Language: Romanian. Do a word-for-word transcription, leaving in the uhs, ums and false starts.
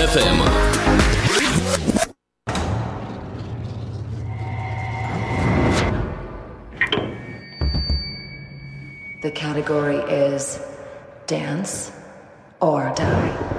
F M. The category is Dance or Die.